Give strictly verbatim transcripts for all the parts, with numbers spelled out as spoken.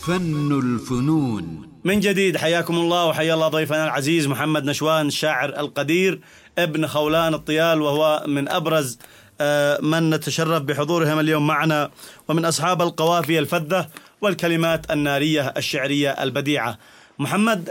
فن الفنون. من جديد حياكم الله وحيا الله ضيفنا العزيز محمد نشوان، الشاعر القدير ابن خولان الطيال، وهو من أبرز من نتشرف بحضورهم اليوم معنا، ومن أصحاب القوافي الفذة والكلمات النارية الشعرية البديعة. محمد،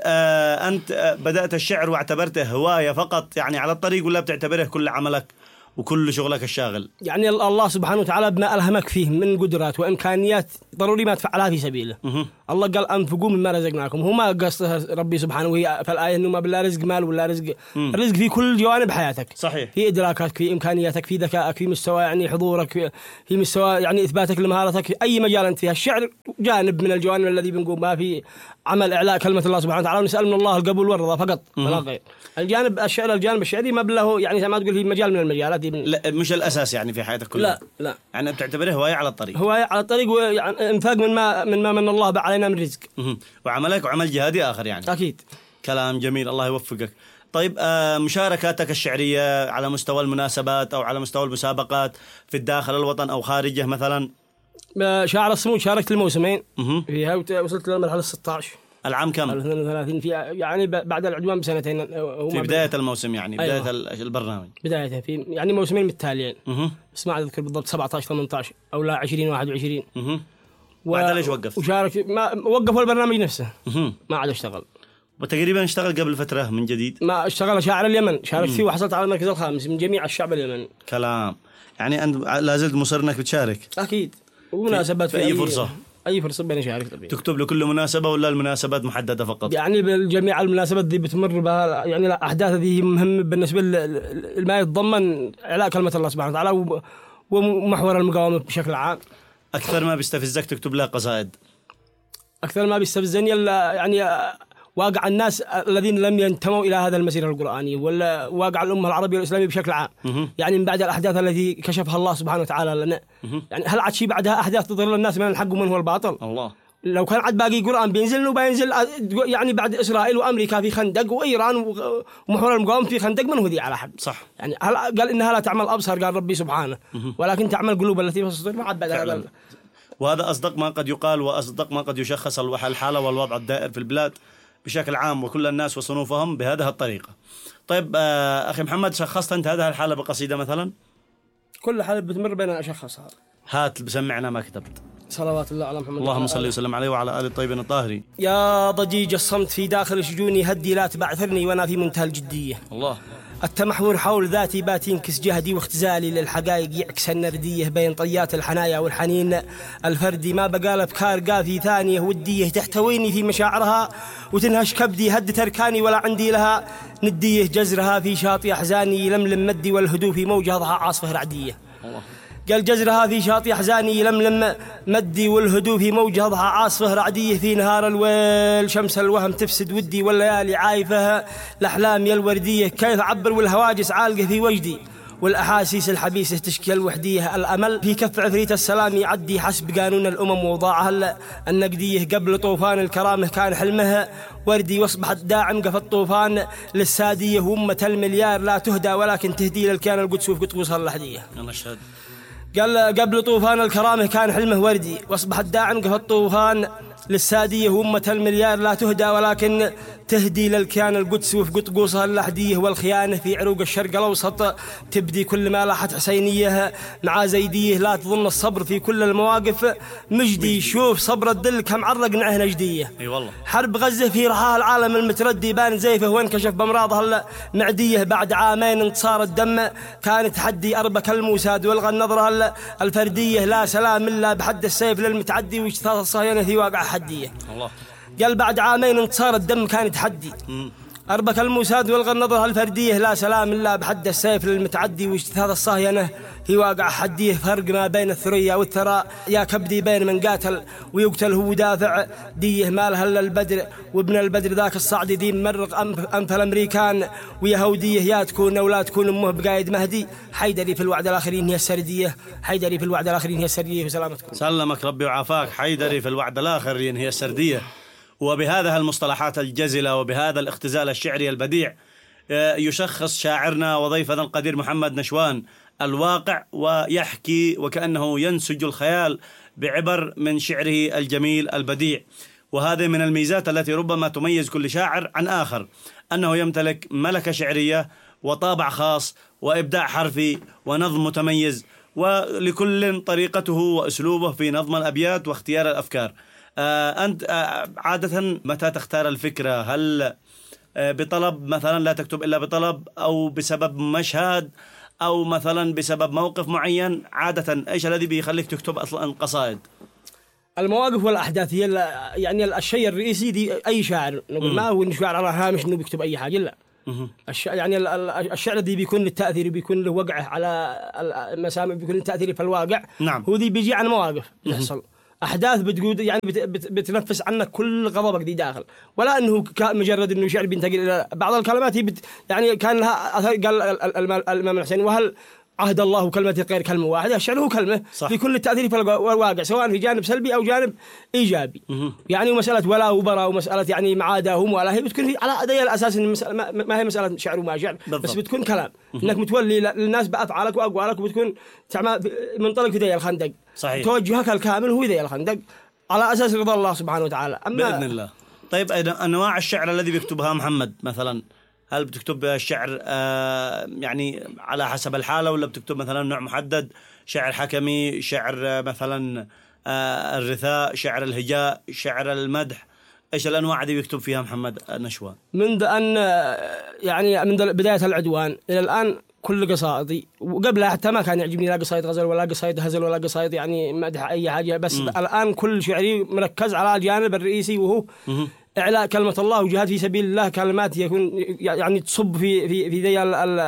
أنت بدأت الشعر واعتبرته هواية فقط يعني على الطريق، ولا بتعتبره كل عملك وكل شغلك الشاغل؟ يعني الله سبحانه وتعالى بما ألهمك فيه من قدرات وإمكانيات ضروري ما تفعلها في سبيله. مه. الله قال أنفقوا مما رزقناكم، هو ما قصده ربي سبحانه وهي فالآية إنه ما بالله رزق مال ولا رزق. مم. الرزق في كل جوانب حياتك، صحيح، في إدراكاتك، في إمكانياتك، في ذكائك، في مستوى يعني حضورك، في, في مستوى يعني إثباتك لمهارتك في أي مجال أنت فيها. الشعر جانب من الجوانب الذي بنقوم ما في عمل إعلاء كلمة الله سبحانه وتعالى، ونسأل من الله القبول والرضا فقط ولا غير. الجانب الشعر الجانب الشعري ما بالله يعني ما تقول في مجال من المجالات من... لا مش الأساس يعني في حياتك كلها. لا لا يعني بتعتبره هواية على الطريق. هواية على الطريق، ويعني انفاق من ما من ما من الله علينا من رزق. مه. وعملك وعمل جهادي آخر يعني. أكيد. كلام جميل، الله يوفقك. طيب، آه مشاركاتك الشعرية على مستوى المناسبات أو على مستوى المسابقات في الداخل الوطن أو خارجه مثلا؟ شاعر الصمود شاركت الموسمين مه. فيها وصلت للمرحلة ستة عشر. العام كم؟ اثنين وثلاثين في يعني بعد العدوان بسنتين. في بداية الموسم يعني بداية أيوة. البرنامج بدايته في يعني موسمين متتاليين. مه. بس ما أذكر بالضبط سبعة عشر ثمانية عشر أو لا عشرين واحد وعشرين. مه. و... بعد ليش وقفت؟ وشارك ما وقفوا البرنامج نفسه. مه. ما عاد اشتغل. وتقريبا اشتغل قبل فترة من جديد. ما اشتغل شاعر اليمن، شاركت فيه وحصلت على المركز الخامس من جميع الشعب اليمني. كلام. يعني أنت لازلت مصر إنك بتشارك؟ أكيد. ومناسبات في, في أي فرصة؟ أي فرصة بين شارك طبيعي. تكتب له كل مناسبة ولا المناسبات محددة فقط؟ يعني بالجميع المناسبات دي بتمر بها يعني الأحداث دي مهمة بالنسبة لما يتضمن إعلاء كلمة الله سبحانه وتعالى ومحور المقاومة بشكل عام. أكثر ما بيستفزك تكتب لها قصائد؟ أكثر ما بيستفزني يعني واقع الناس الذين لم ينتموا إلى هذا المسيرة القرآني ولا واقع الأمة العربية والإسلامية بشكل عام. مه. يعني من بعد الأحداث التي كشفها الله سبحانه وتعالى لنا. مه. يعني هل عاد شيء بعدها أحداث تضر الناس من الحق ومن هو الباطل؟ الله. لو كان عاد باقي قرآن بينزل وبينزل يعني بعد إسرائيل وأمريكا في خندق وإيران ومحور المقاومة في خندق، من هو ذي على حد؟ صح. يعني هل قال إنها لا تعمل أبصار، قال ربي سبحانه، ولكن تعمل قلوب التي في الصدور. ما عاد بعد هذا. وهذا أصدق ما قد يقال وأصدق ما قد يشخص الحالة والوضع الدائر في البلاد بشكل عام وكل الناس وصنوفهم بهذه الطريقة. طيب آه أخي محمد، شخصت أنت هذه الحالة بقصيدة مثلا؟ كل حالة بتمر بين أشخاصها. هات بسمعنا ما كتبت. صلوات الله على محمد، اللهم صل وسلم عليه وعلى آله الطيبين الطاهرين. يا ضجيج الصمت في داخل شجوني هدي لا تبعثرني وأنا في منتهى الجدية. الله. التمحور حول ذاتي بات ينكس جهدي واختزالي للحقائق يعكس النردية بين طيات الحنايا والحنين الفردي. ما بقى الأفكار قافي ثانية ودية تحتويني في مشاعرها وتنهش كبدي هد تركاني ولا عندي لها ندية جزرها في شاطئ أحزاني لملم مدي والهدوء في موجها ضحى عاصفة رعدية. الله. قال جزرها في شاطئ أحزاني لملم مدي والهدوء في موجها ضحى عاصفة رعدية. في نهار الويل شمس الوهم تفسد ودي والليالي عايفها الأحلام يا الوردية. كيف أعبر والهواجس عالقة في وجدي والأحاسيس الحبيسة تشكي الوحدية. الأمل في كف عفريت السلام يعدي حسب قانون الأمم ووضعها النقدية. قبل طوفان الكرامة كان حلمها وردي واصبحت داعم قف الطوفان للسادية. وأمة المليار لا تهدى ولكن تهدي للكيان القدس وفي قطوسها اللحدية. أنا أشهد. قال قبل طوفان الكرامة كان حلمه وردي واصبحت داعم قف الطوفان للسادية. وأمة المليار لا تهدى ولكن تهدي للكيان القدس وفي قطقوسها اللحدية. والخيانة في عروق الشرق الأوسط تبدي كل ما لاحت حسينية مع زيدية. لا تظن الصبر في كل المواقف مجدي، شوف صبر الدل كم عرق نعه نجدية. اي والله. حرب غزة في رحاها العالم المتردي بان زيفه وانكشف بأمراضها المعدية. بعد عامين انتصار الدم كان تحدي أربك الموساد والغى النظرة الفردية. لا سلام إلا بحد السيف للمتعدي واجتثاث الصهيونة في واقع حدية. الله. قال بعد عامين انتصار الدم كان تحدي أربك الموساد والغى النظرة الفردية. لا سلام إلا بحد السيف للمتعدي واجتثاث الصهيونة في واقع حديه. فرق ما بين الثريا والثراء يا كبدي بين من قاتل ويقتل هو دافع ديه. مالها إلا البدر وابن البدر ذاك الصعد ذي ممرق أنف الأمريكان ويهودية. يا تكون أو لا تكون أمه بقايد مهدي. حيدري في الوعد الآخرين هي السردية. حيدري في الوعد الآخرين هي السردية. وسلامتكم. سلمك ربي وعافاك. حيدري في الوعد الآخرين هي السردية. وبهذه المصطلحات الجزلة وبهذا الاختزال الشعري البديع يشخص شاعرنا وضيفنا القدير محمد نشوان الواقع ويحكي وكأنه ينسج الخيال بعبر من شعره الجميل البديع. وهذه من الميزات التي ربما تميز كل شاعر عن آخر، أنه يمتلك ملكة شعرية وطابع خاص وإبداع حرفي ونظم متميز، ولكل طريقته وأسلوبه في نظم الأبيات واختيار الأفكار. آه أنت آه عادة متى تختار الفكرة؟ هل آه بطلب مثلا لا تكتب إلا بطلب، أو بسبب مشهد، أو مثلا بسبب موقف معين؟ عادة إيش الذي بيخليك تكتب أصلا قصائد؟ المواقف والأحداث هي يعني الشيء الرئيسي دي أي شاعر. نقول ما هو شاعر على هامش إنه بيكتب أي حاجة، لا. الش... يعني الشعر دي بيكون التأثير، بيكون له وقعه على المسامع، بيكون التأثير في الواقع. نعم. هو دي بيجي عن مواقف يحصل، أحداث بتقول يعني بت... بت... بتنفس عنك كل غضبك دي داخل، ولا أنه مجرد إنه شعر بينتقل إلى بعض الكلمات. هي بت... يعني كان لها أثر. قال الإمام الحسين: وهل عهد الله كلمة غير كلمة واحدة؟ الشعر هو كلمة صح. في كل التأثير في الواقع، سواء في جانب سلبي أو جانب إيجابي. مه. يعني مسألة ولاء وبراء ومسألة يعني معاداهم ولا، هي بتكون في على أداء الأساس إن مسألة ما هي مسألة شعر وما شعر، بس بتكون كلام. مه. إنك متولي للناس بأفعالك وأقوالك، وبتكون تعمل منطلق في ذي الخندق. صحيح. توجهك الكامل هو ذي الخندق على أساس رضا الله سبحانه وتعالى. أما بإذن الله. طيب أنواع الشعر الذي بيكتبها محمد مثلا، هل بتكتب الشعر آه يعني على حسب الحالة، ولا بتكتب مثلا نوع محدد؟ شعر حكمي، شعر مثلا آه الرثاء، شعر الهجاء، شعر المدح؟ إيش الأنواع دي بيكتب فيها محمد نشوان؟ منذ أن يعني من بداية العدوان إلى الآن كل قصائدي، وقبلها حتى ما كان يعجبني لا قصائد غزل ولا قصائد هزل ولا قصائد يعني مدح أي حاجة، بس م. الآن كل شعري مركز على الجانب الرئيسي، وهو م. إعلاء كلمة الله وجهاد في سبيل الله. كلمات يكون يعني تصب في في في ذي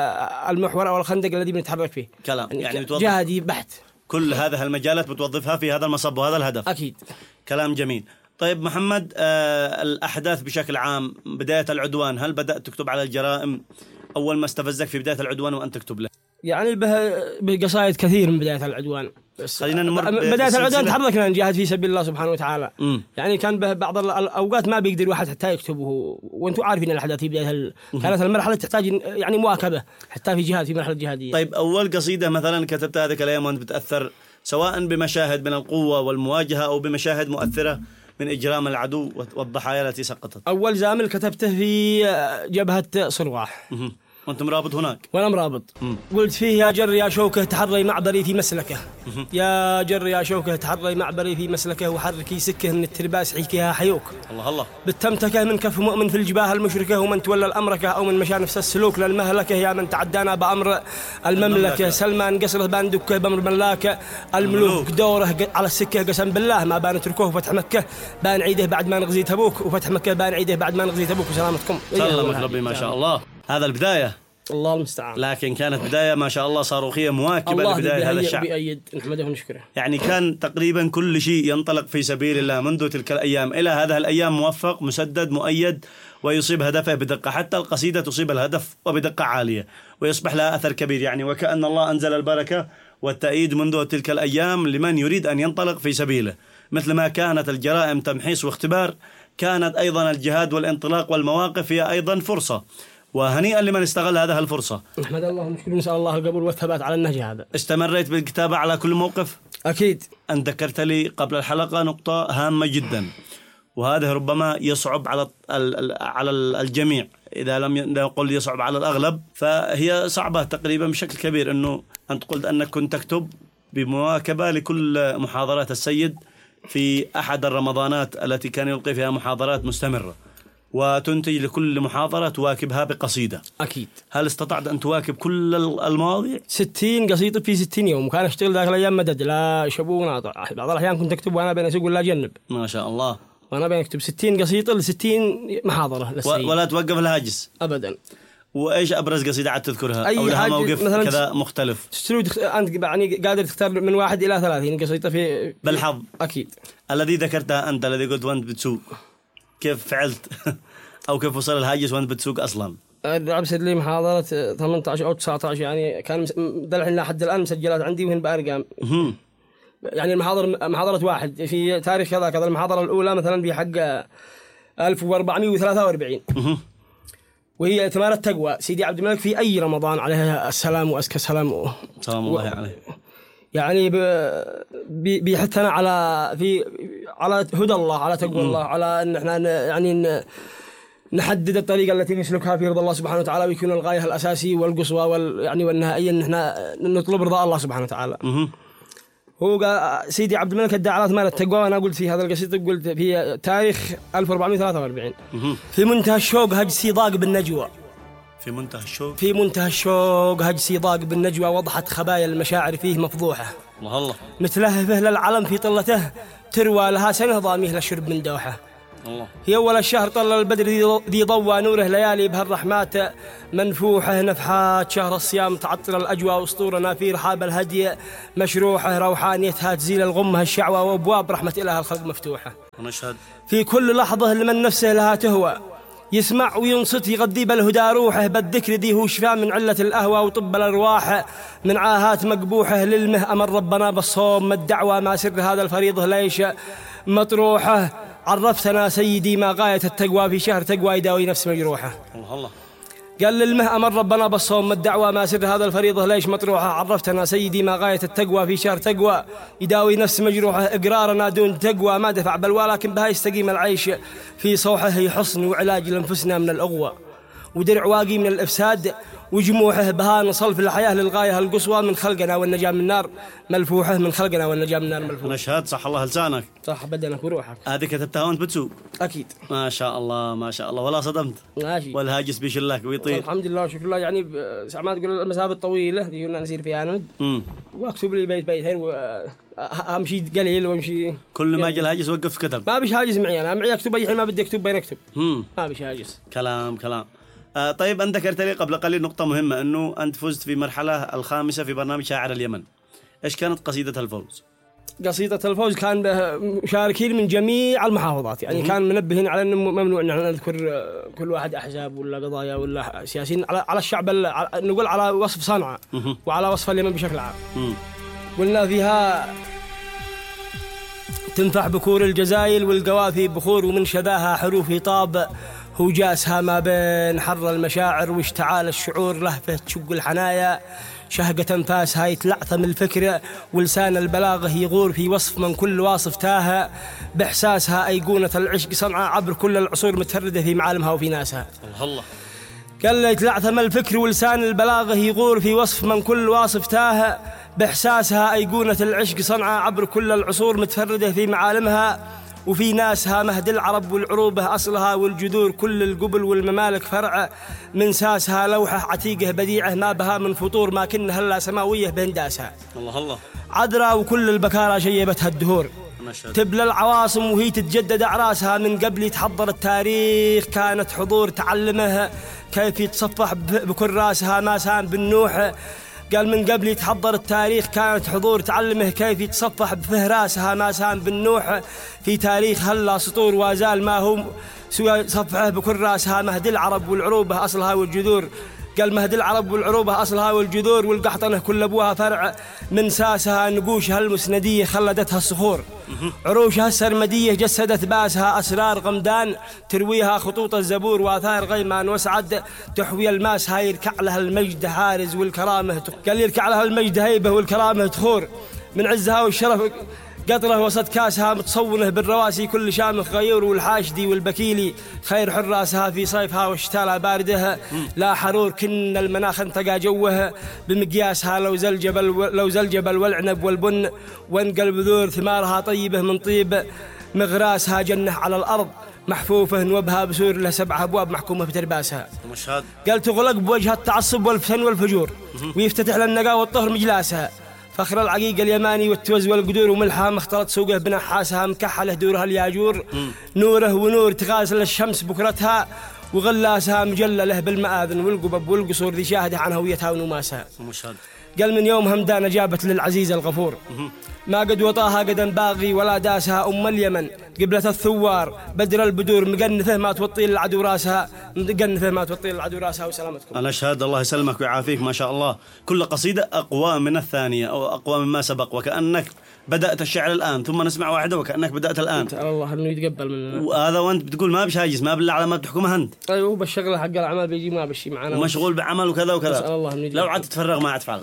المحور أو الخندق الذي بنتحرك فيه. كلام يعني, يعني جهادي بحت. كل هذه المجالات بتوظفها في هذا المصب وهذا الهدف. أكيد. كلام جميل. طيب محمد، آه الأحداث بشكل عام، بداية العدوان، هل بدأت تكتب على الجرائم أول ما استفزك في بداية العدوان وأن تكتب له؟ يعني بقصائد كثير من بداية العدوان. خلينا نمر بداية العدوان تحركنا نجاهد في سبيل الله سبحانه وتعالى. م. يعني كان بعض الأوقات ما بيقدر واحد حتى يكتبه، وأنتم عارفين الأحداث في بداية ال... كانت المرحلة تحتاج يعني مواكبة حتى في جهاد، في مرحلة جهادية. طيب أول قصيدة مثلا كتبتها هذيك الأيام وأنت بتأثر سواء بمشاهد من القوة والمواجهة أو بمشاهد مؤثرة من إجرام العدو والضحايا التي سقطت؟ أول زامل كتبته في جبهة صرواح. م. وأنت مرابط هناك؟ وأنا مرابط. مم. قلت فيه: يا جر يا شوكه تحري معبري في مسلكه. مم. يا جر يا شوكه تحري معبري في مسلكه، وحركي سكه من الترباس حيكيها حيوك. الله الله. بالتمتكه من كف مؤمن في الجباه المشركه، ومن تولى الأمركه أو من مشى نفس السلوك للمهلكه. يا من تعدانا بأمر المملكة، سلمان قصره بان دكه بأمر ملاكه الملوك. دوره على السكه قسم بالله ما بان تركوه. فتح مكة بان عيده بعد ما نغزي تبوك، وفتح مكة بان عيده بعد ما نغزي تبوك. وسلامتكم. سلامك ربي. ما شاء الله. هذا البداية، الله المستعان. لكن كانت بداية ما شاء الله صاروخية مواكبة لبداية هذا الشعب. بيأيد نحمده ونشكره. يعني كان تقريبا كل شيء ينطلق في سبيل الله منذ تلك الأيام إلى هذه الأيام موفق مسدد مؤيد، ويصيب هدفه بدقة. حتى القصيدة تصيب الهدف وبدقة عالية، ويصبح لها أثر كبير. يعني وكأن الله أنزل البركة والتأييد منذ تلك الأيام لمن يريد أن ينطلق في سبيله. مثل ما كانت الجرائم تمحيص واختبار، كانت أيضا الجهاد والانطلاق والمواقف هي أيضا فرصة، وهنيئا لمن استغل هذه الفرصة. نحمد الله ونشكره، نسأل الله القبول والثبات على النهج هذا. استمريت بالكتابة على كل موقف؟ أكيد. أن ذكرت لي قبل الحلقة نقطة هامة جدا، وهذا ربما يصعب على على الجميع، إذا لم نقل يصعب على الأغلب، فهي صعبة تقريبا بشكل كبير. أنه أنت قلت أنك كنت تكتب بمواكبة لكل محاضرات السيد في أحد الرمضانات التي كان يلقي فيها محاضرات مستمرة، وتنتج لكل محاضرة تواكبها بقصيدة. أكيد. هل استطعت أن تواكب كل المواضيع؟ ستين قصيدة في ستين يوم، وكان أشتغل ذاك الأيام مدد لا شبو ناطع. بعض الأحيان كنت أكتب وأنا بين أسوق ولا جنب. ما شاء الله. وأنا بين أكتب ستين قصيدة لستين محاضرة للسيد. ولا توقف الهاجس أبدا. وإيش أبرز قصيدة عاد تذكرها أو لها موقف كذا مختلف؟ تسترو دخ... أنت يعني قادر تختار من واحد إلى ثلاثين قصيدة في بالحظ. أكيد. الذي ذكرتها أنت، الذي قلت وأنت بتسوق، كيف فعلت؟ أو كيف وصل الهاجس وأنت بتسوق أصلا؟ لعبت لي محاضرة ثمانية عشر أو تسعة عشر، يعني كان دلحين لحد الآن مسجلات عندي وهن بأرقام. يعني المحاضرة محاضرة واحد في تاريخ كذا كذا. المحاضرة الأولى مثلا في حق ألف وأربعمائة وثلاثة وأربعين، وهي ثمارة تقوى سيدي عبد الملك في أي رمضان عليه السلام وأزكى سلام سلام الله عليه. يعني بيحثنا على في على هدى الله، على تقوى الله، على ان احنا يعني نحدد الطريقة التي نسلكها في رضا الله سبحانه وتعالى، ويكون الغاية الأساسية والقصوى وال يعني والنهائية ان احنا نطلب رضا الله سبحانه وتعالى. هو قال سيدي عبد الملك الدعالات مال التقوى، وأنا قلت في هذا القصيدة قلت في تاريخ ألف وأربعمائة وثلاثة وأربعين في منتهى الشوق هجسي ضاق بالنجوى، في منتهى الشوق في منتهى الشوق هجسي ضاق بالنجوى، وضحت خبايا المشاعر فيه مفضوحة، الله الله متلهفه للعلم في طلته، تروى لها سنة ضاميه للشرب من دوحة. الله. في أول الشهر طل البدر ذي ضوى نوره، ليالي بهالرحمات منفوحة، نفحات شهر الصيام تعطر الأجواء، أسطورنا في رحاب الهدي مشروحة، روحانيتها تزيل الغمة الشعوى، وأبواب رحمة إله الخلق مفتوحة. ونشهد في كل لحظة لمن نفسه لها تهوى، يسمع وينصت يغذي بالهدى روحه، بالذكر ذي هو شفاء من علة الأهوى، وطب الأرواح من عاهات مقبوحة، للمه أمر ربنا بالصوم الدعوة، ما سر هذا الفريضة ليش مطروحة، عرفتنا سيدي ما غاية التقوى، في شهر تقوى يداوي نفس مجروحة. الله الله. قال للمه أمر ربنا بالصوم الدعوة، ما سر هذا الفريضة ليش مطروحة، عرفتنا سيدي ما غاية التقوى، في شهر تقوى يداوي نفس مجروحة، إقرارنا دون تقوى ما دفع بل ولكن بها يستقيم العيش، في صوحه هي حصن وعلاج لأنفسنا من الأغوى، ودرع واقي من الإفساد، وجموحه بها نصل في الحياة للغاية القصوى، من خلقنا والنجاة من النار ملفوحة، من خلقنا والنجاة من النار ملفوحة. نشهد صح الله لسانك، صح بدنك وروحك. هذه كتبتها وانت بتسوق؟ أكيد. ما شاء الله ما شاء الله، ولا صدمت؟ ماشي. والهاجس بيشلك ويطير؟ الحمد لله وشكر الله. يعني ساعات تقول المسافة الطويلة دي كنا نسير فيها أنا، واكتب لي بيت بيتين وامشي قليل وامشي، كل ما اجى الهاجس وقف كتب. ما بيش هاجس معي انا، معي اكتب اي حين ما بدي اكتب بين اكتب، ما بيش هاجس. كلام كلام. آه طيب أنت ذكرت لي قبل قليل نقطة مهمة، أنه أنت فزت في مرحلة الخامسة في برنامج شاعر اليمن. إيش كانت قصيدة الفوز؟ قصيدة الفوز كان به مشاركين من جميع المحافظات، يعني مم. كان منبهين على أنه ممنوع أن نذكر كل واحد أحزاب ولا قضايا ولا سياسيين، على على الشعب، نقول على وصف صنعاء وعلى وصف اليمن بشكل عام. مم. قلنا فيها تنفح بكور الجزائل والقوافي بخور، ومن شذاها حروف طاب، هو جاسها ما بين حر المشاعر واشتعال الشعور، لهفة تشق الحنايا شهقة أنفاسها يتلعثم الفكرة، ولسان البلاغة يغور في وصف من كل واصف تاها، بإحساسها أيقونة العشق صنعاء عبر كل العصور متفردة في معالمها وفي ناسها. الله. قال يتلعثم الفكر ولسان البلاغة يغور في وصف من كل واصف تاها، بإحساسها أيقونة العشق صنعاء عبر كل العصور متفردة في معالمها وفي ناسها، مهد العرب والعروبة أصلها والجذور، كل القبل والممالك فرع من ساسها، لوحة عتيقة بديعة ما بها من فطور، ما كنها إلا سماوية بهنداسها. الله الله. عذراء وكل البكارة شيبتها الدهور، تبلى العواصم وهي تتجدد أعراسها، من قبل يتحضر التاريخ كانت حضور تعلمها كيف يتصفح بكراسها ما سام بالنوح. قال من قبل يتحضر التاريخ كانت حضور تعلمه كيف يتصفح بفهراسها ما سام بالنوح، في تاريخ هلا سطور وازال ما هو سوى صفحه بكراسها، مهد العرب والعروبة أصلها والجذور. قال مهد العرب والعروبة أصلها والجذور، والقحطنة كل أبوها فرع من ساسها، نقوشها المسندية خلدتها الصخور، عروشها السرمدية جسدت باسها أسرار غمدان، ترويها خطوط الزبور وآثار غيمان وسعد، تحوي الماس هاي يركع لها المجد حارز والكرامة. قال يركع لها المجد هيبة والكرامة تخور، من عزها والشرف قطره وسط كاسها، متصونه بالرواسي كل شامخ غيور، والحاشدي والبكيلي خير حراسها، في صيفها وشتالها باردها لا حرور، كن المناخ انتقى جوها بمقياسها، لو زل جبل لو زل جبل والعنب والبن، وانقل بذور ثمارها طيبه من طيب، مغراسها جنه على الارض محفوفه، نوبها بسور لها سبع ابواب محكومه بترباسها. قال تغلق بوجه التعصب والفتن والفجور، ويفتتح للنقاء والطهر مجلاسها، فخر العقيق اليماني والتوز والقدور، وملحها مختلط سوقه بنحاسها، مكحله دورها الياجور، نوره ونور تغازل الشمس بكرتها، وغلاسها مجلله بالمآذن والقبب والقصور، ذي شاهده عن هويتها ونماسها. قال من يوم همدان جابت للعزيز الغفور، ما قد وطاها قدم باغي ولا داسها، أم اليمن قبلة الثوار بدر البدور، مقنفه ما توطي العدو راسها، مقنفه ما توطي العدو راسها. وسلامتكم. أنا أشهد الله يسلمك ويعافيك ما شاء الله، كل قصيدة أقوى من الثانية أو أقوى مما سبق، وكأنك بدأت الشعر الآن ثم نسمع واحدة وكأنك بدأت الآن. أسأل الله أنه يتقبل مننا. وهذا وأنت بتقول ما بش هاجس، ما بالله على ما بتحكمها أنت. أيوه بالشغل حق العمل بيجي ما بشي معنا، ومشغول بعمل وكذا وكذا. أسأل الله أنه لو عاد تتفرغ ما عاد تفعل.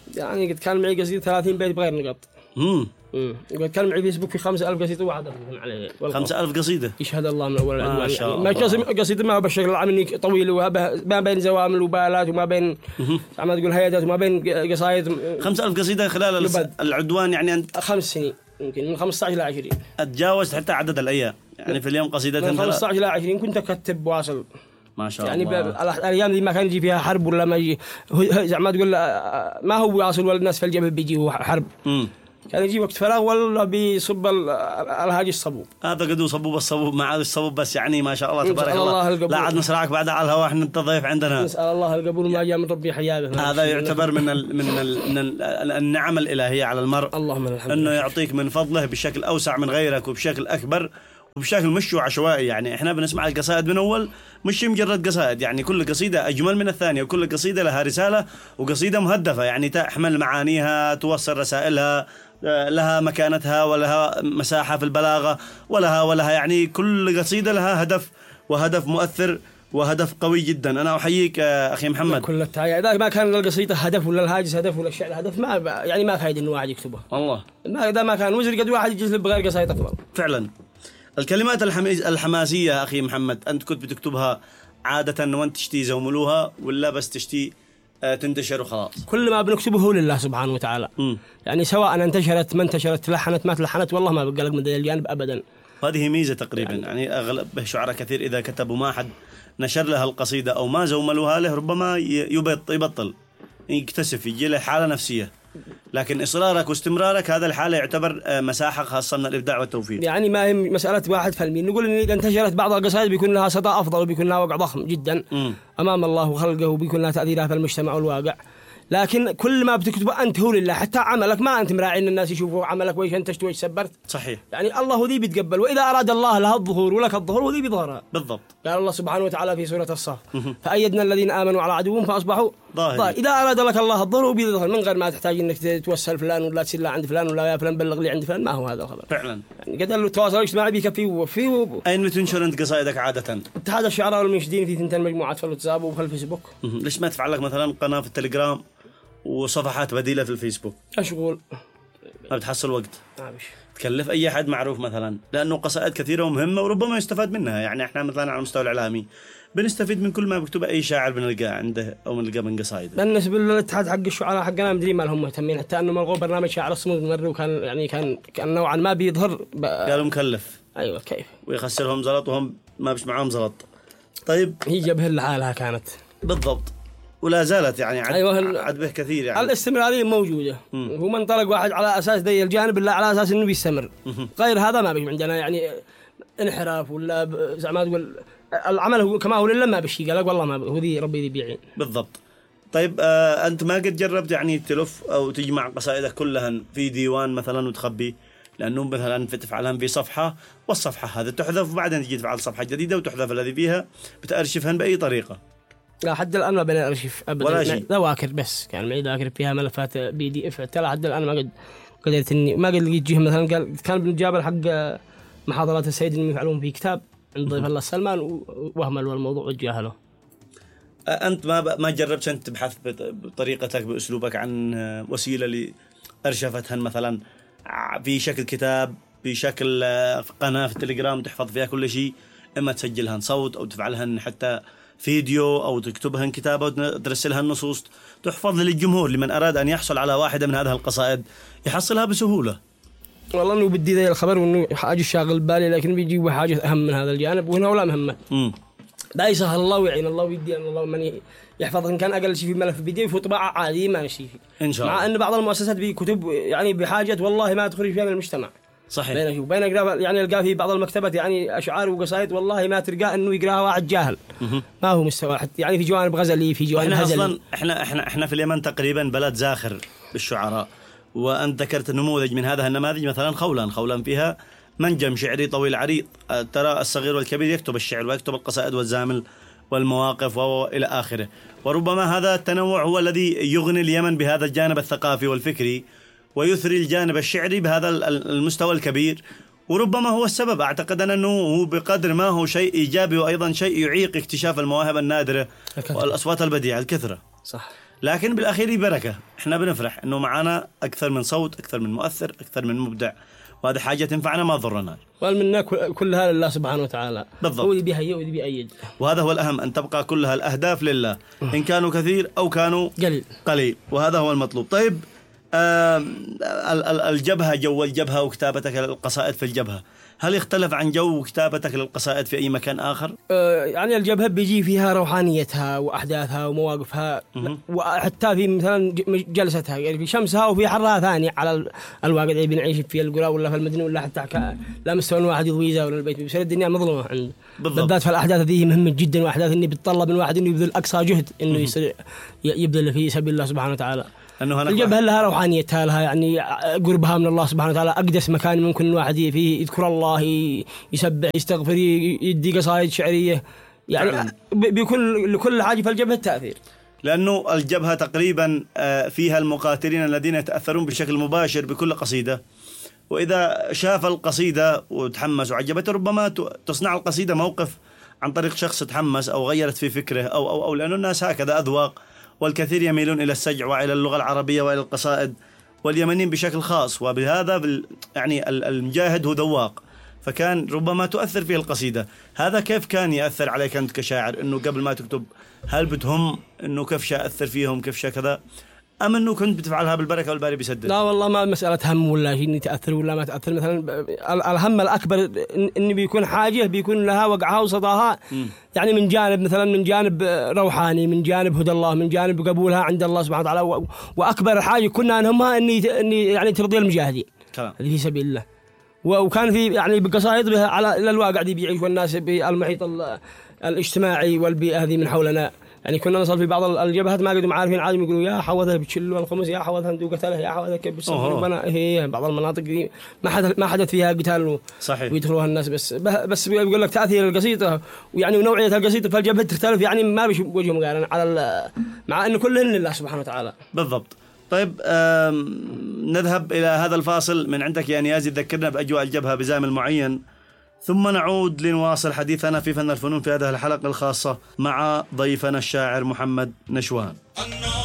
يعني قد كان معي قصيدة ثلاثين بيت بغير نقط. امم امم قد كان معي فيسبوك في خمسة ألف قصيدة واحدة عليه. خمسة ألف قصيدة. يشهد الله من أول ما شاء الله. ما قصيدة ما بالشكل العام إني طويل وما بين زوامل وبالات وما بين ما تقول هيئات وما بين قصايد. خمسة ألف قصيدة خلال العدوان يعني أنت خمس سنين يمكن من خمسة عشر إلى عشرين. أتجاوز حتى عدد الأيام يعني في اليوم قصيدة من خمسة عشر إلى عشرين كنت أكتب واصل. ما شاء يعني الله. يعني الأيام دي ما كان يجي فيها حرب ولا ما يجي زي ما تقول ما هو واصل ولا الناس في الجبل بيجي حرب. امم كان يجي وقت فراغ ولا بيصب الهاجي الصبوب. هذا قدو صبوب الصبوب مع هذا الصبوب بس يعني ما شاء الله تبارك الله, الله. لا عاد نسرعك بعد على الهواء احنا انت ضيف عندنا. نسأل الله القبول ما جاء من ربي حيابه. هذا يعتبر من ال من, ال من ال النعم الإلهية على المرء. اللهم الحمد. انه يعطيك من فضله بشكل اوسع من غيرك وبشكل اكبر وبشكل مش عشوائي. يعني احنا بنسمع القصائد من اول مش مجرد قصائد يعني كل قصيدة أجمل من الثانية وكل قصيدة لها رسالة وقصيدة مهدفة يعني تحمل معانيها توصل رسائلها لها مكانتها ولها مساحة في البلاغة ولها ولها يعني كل قصيدة لها هدف وهدف مؤثر وهدف قوي جدا. أنا أحييك أخي محمد. كل التحية. إذا ما كان القصيدة هدف ولا الهاجس هدف ولا الشعر هدف ما يعني ما فايد إنه واحد يكتبه. والله ما إذا ما كان وزر قد واحد يجلس بغير قصيدة أفضل. فعلا. الكلمات الحماسية أخي محمد أنت كنت بتكتبها عادة وأنت تشتي زوملوها ولا بس تشتي تنتشر وخلاص؟ كل ما بنكتبه هو لله سبحانه وتعالى. م. يعني سواء انتشرت ما انتشرت تلحنت ما تلحنت والله ما بقلق من ذا الجانب أبدا. هذه ميزة تقريبا يعني, يعني أغلب شعراء كثير إذا كتبوا ما حد نشر لها القصيدة أو ما زوملوها له ربما يبطل, يبطل يكتسف يجي له حالة نفسية. لكن إصرارك واستمرارك هذا الحالة يعتبر مساحة خاصة من الإبداع والتوفيق. يعني ما هي مسألة واحد فالمين نقول إن إذا انتشرت بعض القصائد بيكون لها صدى أفضل وبيكون لها وقع ضخم جدا م. أمام الله وخلقه وبيكون لها تأثيرها في المجتمع والواقع. لكن كل ما بتكتبه أنت هو لله حتى عملك ما أنت مراعي إن الناس يشوفوا عملك وإيش أنت وإيش سبرت. صحيح. يعني الله ذي بيتقبل وإذا أراد الله لها الظهور ولك الظهور وذي بيظهرها. بالضبط. قال الله سبحانه وتعالى في سورة الصف فأيدنا الذين آمنوا على عدوهم فأصبحوا ظاهرين. إذا أراد لك الله الظهور وبيظهر من غير ما تحتاج إنك توسل فلان ولا تسير عند فلان ولا يا فلان بلغ لي عند فلان ما هو هذا الخبر. فعلا. يعني قد التواصل الاجتماعي بيكفي وفي و... أين بتنشر أنت قصائدك عادة؟ اتحاد الشعراء والمنشدين في ثنتين مجموعات في الواتساب وفي الفيسبوك. ليش ما تفعل لك مثلا قناة في التليجرام وصفحات بديلة في الفيسبوك؟ أشغل ما بتحصل وقت. عابش. تكلف أي حد معروف مثلا لأنه قصائد كثيرة ومهمة وربما يستفاد منها. يعني إحنا مثلا على المستوى الإعلامي بنستفيد من كل ما بكتب أي شاعر بنلقاه عنده أو بنلقاه من قصائده. بالنسبة للاتحاد حق الشعراء حقنا مدري ما لهم مهتمين حتى أنه ملغوا برنامج شاعر الصمود مرة وكان يعني كان كان نوعا ما بيظهر ب... قالوا مكلف. أيوة كيف ويخسرهم زلط وهم ما بيش معهم زلط. طيب هي جبهة لحالها كانت بالضبط ولا زالت يعني عد, أيوة عد به كثير يعني الاستمرارية موجودة. هو منطلق واحد على أساس ذي الجانب إلا على أساس إنه بيستمر. غير هذا ما بيجي عندنا يعني انحراف ولا زي ما تقول العمل هو كما هو لله ما بشي قالك والله ما هو ذي ربي ذي بيعين. بالضبط. طيب آه أنت ما قد جربت يعني تلف أو تجمع قصائدك كلها في ديوان مثلا وتخبي؟ لأنه مثلا تفعلها في صفحة والصفحة هذا تحذف وبعدين تجي تفعل صفحة جديدة وتحذف الذي فيها بتأرشفهن بأي طريقة؟ لا حد الآن ما بين أرشيف أبدا ولا شيء. ذواكر بس كان معي ذاكر فيها ملفات بي دي إف ترى حد الآن ما قد قدرت إني ما قد لقيت جهة مثلا قال كان بالجابل حق محاضرات السيد اللي يفعلون في كتاب عند ضيف الله سلمان وهمل والموضوع وجاهله. أنت ما ما جربت أنت تبحث بطريقتك بأسلوبك عن وسيلة اللي أرشفتهن مثلا في شكل كتاب في شكل قناة في التليجرام تحفظ فيها كل شيء إما تسجلهن صوت أو تفعلهن حتى فيديو أو تكتبهن كتابة وترسلها النصوص تحفظ للجمهور لمن أراد أن يحصل على واحدة من هذه القصائد يحصلها بسهولة؟ والله إنه بدي ذي الخبر وإنه حاجة شاغل بالي لكن بيجيب حاجة أهم من هذا الجانب وهنا ولا مهمة. امم لا يسهل الله ويعين الله ويدي أن الله من يحفظ إن كان أقل شيء في ملف بي دي إف وطباعة عادية ما نشي فيه إن شاء الله. مع أن بعض المؤسسات بكتب يعني بحاجة والله ما تخرج فيها من المجتمع. صحيح. بين شوف بين يعني القاه في بعض المكتبات يعني أشعار وقصائد والله ما تلقاه إنه يقراها واحد جاهل. ما هو مستوى حتى يعني في جوانب غزلي في جوانب إحنا هزلي. أصلا إحنا إحنا إحنا في اليمن تقريبا بلد زاخر بالشعراء وأنت ذكرت نموذج من هذا النماذج مثلا خولان خولان فيها منجم شعري طويل عريض ترى الصغير والكبير يكتب الشعر ويكتب القصائد والزامل والمواقف وإلى آخره. وربما هذا التنوع هو الذي يغني اليمن بهذا الجانب الثقافي والفكري ويثري الجانب الشعري بهذا المستوى الكبير وربما هو السبب. أعتقد أنه هو بقدر ما هو شيء إيجابي وأيضا شيء يعيق اكتشاف المواهب النادرة والأصوات البديعة الكثرة. صح. لكن بالأخير بركة. إحنا بنفرح إنه معنا أكثر من صوت، أكثر من مؤثر، أكثر من مبدع، وهذه حاجة تنفعنا ما تضرنا. والمنا كلها لله سبحانه وتعالى. بالضبط. هو اللي بيهيئ واللي بيأيد. وهذا هو الأهم، أن تبقى كلها الأهداف لله، إن كانوا كثير أو كانوا قليل قليل، وهذا هو المطلوب. طيب الجبهة، جو الجبهة وكتابتك للقصائد في الجبهة، هل يختلف عن جو كتابتك للقصائد في أي مكان آخر؟ آه يعني الجبهة بيجي فيها روحانيتها وأحداثها ومواقفها، وحتى في مثلا جلستها، يعني في شمسها وفي حرها ثاني على الواقع اللي بنعيش فيه القرى ولا في المدينة ولا حتى لا مستوى واحد يضويزه ولا البيت، بيصير الدنيا مظلمة عنده. بالذات في الأحداث هذه مهمة جدا، وأحداث إني بتطلب من واحد إنه يبذل أقصى جهد إنه يصير يبذل في سبيل الله سبحانه وتعالى. الجبهة لها روحانيتها، لها يعني قربها من الله سبحانه وتعالى، أقدس مكان ممكن الواحد فيه يذكر الله، يسبح، يستغفر، يدي قصائد شعرية، يعني بيكون لكل حاجة في الجبهة تأثير. لأنه الجبهة تقريبا فيها المقاتلين الذين يتأثرون بشكل مباشر بكل قصيدة، وإذا شاف القصيدة وتحمس وعجبته ربما تصنع القصيدة موقف عن طريق شخص تحمس أو غيرت في فكره أو أو أو لأن الناس هكذا أذواق، والكثير يميلون إلى السجع وإلى اللغة العربية وإلى القصائد، واليمنيين بشكل خاص. وبهذا بال يعني المجاهد هو ذواق، فكان ربما تؤثر فيه القصيدة. هذا كيف كان يأثر عليك أنت كشاعر، إنه قبل ما تكتب هل بتهم إنه كيف شاء أثر فيهم، كيف شاء كذا، أم إنه كنت بتفعلها بالبركة والباري بيسدد؟ لا والله ما مسألة هم ولا شيء تأثر ولا ما تأثر. مثلا الهم الأكبر إن بيكون حاجة بيكون لها وقعها وصداها، يعني من جانب مثلا من جانب روحاني، من جانب هدى الله، من جانب قبولها عند الله سبحانه وتعالى. وأكبر حاجة كنا نهمها إني إني يعني ترضي المجاهدين اللي في سبيل الله. وكان في يعني بقصائد على الواقع دي بيعيش والناس بالمحيط الاجتماعي والبيئة هذه من حولنا. يعني كنا نصل في بعض الجبهات ما قدروا عارفين عادي يقولوا يا حوذا بتشلوا الخمس، يا حوذا هندو قتله، يا حوذا كيف بيصير. هي بعض المناطق دي ما حدث ما حدث فيها قتال صحيح ويدخلوها الناس، بس بس يقول لك تأثير القصيدة ويعني ونوعية القصيدة في الجبهة تختلف، يعني ما بيش وجه مقارنة على مع إنه كلهن لله سبحانه وتعالى. بالضبط. طيب نذهب إلى هذا الفاصل من عندك يا نيازي، ذكرنا بأجواء الجبهة بزامل معين، ثم نعود لنواصل حديثنا في فن الفنون في هذه الحلقة الخاصة مع ضيفنا الشاعر محمد نشوان.